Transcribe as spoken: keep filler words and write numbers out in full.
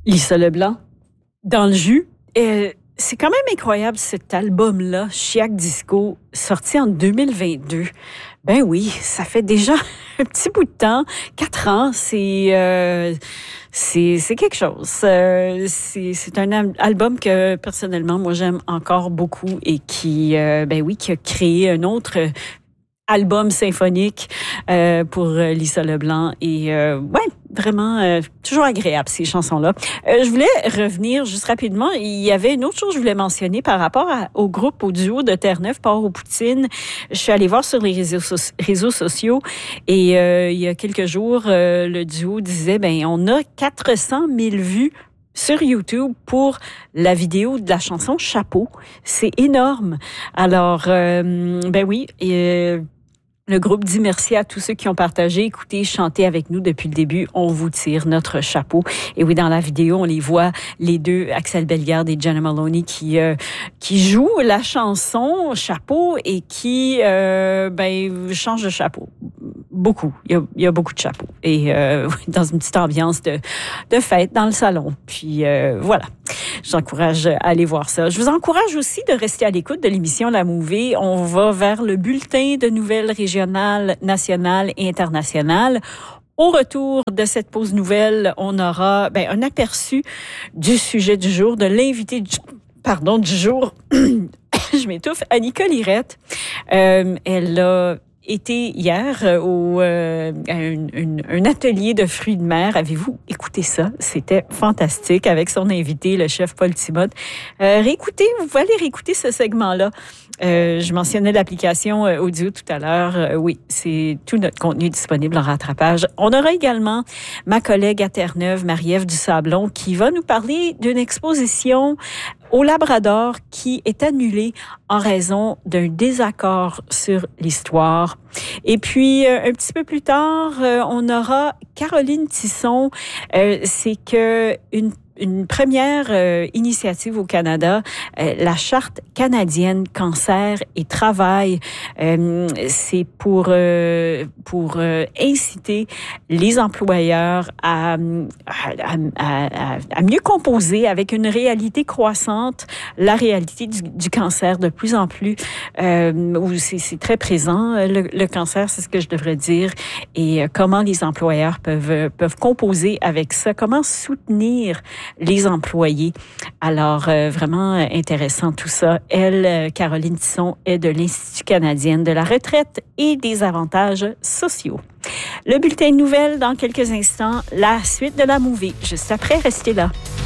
Lisa Leblanc, dans le jus. Euh, c'est quand même incroyable cet album-là, Chiac Disco, sorti en deux mille vingt-deux. Ben oui, ça fait déjà un petit bout de temps, quatre ans, c'est euh, c'est c'est quelque chose. Euh, c'est c'est un al- album que personnellement moi j'aime encore beaucoup et qui euh, ben oui qui a créé un autre album symphonique euh, pour euh, Lisa Leblanc et euh, ouais vraiment euh, toujours agréable ces chansons-là. Euh, je voulais revenir juste rapidement. Il y avait une autre chose que je voulais mentionner par rapport à, au groupe, au duo de Terre-Neuve, Port-aux-Poutines. Je suis allée voir sur les réseaux, so- réseaux sociaux et euh, il y a quelques jours, euh, le duo disait ben on a quatre cent mille vues sur YouTube pour la vidéo de la chanson Chapeau. C'est énorme. Alors, euh, ben oui, et, euh, le groupe dit merci à tous ceux qui ont partagé, écouté, chanté avec nous depuis le début. On vous tire notre chapeau. Et oui, dans la vidéo, on les voit, les deux, Axel Bellegarde et Jenna Maloney, qui euh, qui jouent la chanson Chapeau et qui euh, ben changent de chapeau. Beaucoup. Il y a, il y a beaucoup de chapeaux. Et euh, dans une petite ambiance de, de fête dans le salon. Puis euh, voilà. Je vous encourage à aller voir ça. Je vous encourage aussi de rester à l'écoute de l'émission La Mouvée. On va vers le bulletin de nouvelles régionales, nationales et internationales. Au retour de cette pause nouvelle, on aura ben, un aperçu du sujet du jour, de l'invité du, pardon, du jour. Je m'étouffe. Annika Lirette. Euh, elle a été hier au euh, à une, une, un atelier de fruits de mer. Avez-vous écouté ça? C'était fantastique avec son invité, le chef Paul Timoth. Euh, réécoutez, vous pouvez aller réécouter ce segment-là. Euh, je mentionnais l'application euh, audio tout à l'heure. Euh, oui, c'est tout notre contenu disponible en rattrapage. On aura également ma collègue à Terre-Neuve, Marie-Ève Dusablon, qui va nous parler d'une exposition au Labrador qui est annulée en raison d'un désaccord sur l'histoire. Et puis, euh, un petit peu plus tard, euh, on aura Caroline Tisson. Euh, c'est que une Une première euh, initiative au Canada, euh, la Charte canadienne cancer et travail, euh, c'est pour euh, pour euh, inciter les employeurs à, à, à, à mieux composer avec une réalité croissante, la réalité du, du cancer de plus en plus, euh, où c'est, c'est très présent, le, le cancer, c'est ce que je devrais dire, et euh, comment les employeurs peuvent peuvent composer avec ça, comment soutenir les employés. Alors, euh, vraiment intéressant tout ça. Elle, euh, Caroline Tisson, est de l'Institut canadien de la retraite et des avantages sociaux. Le bulletin de nouvelles dans quelques instants, la suite de La Mouvée. Juste après, restez là.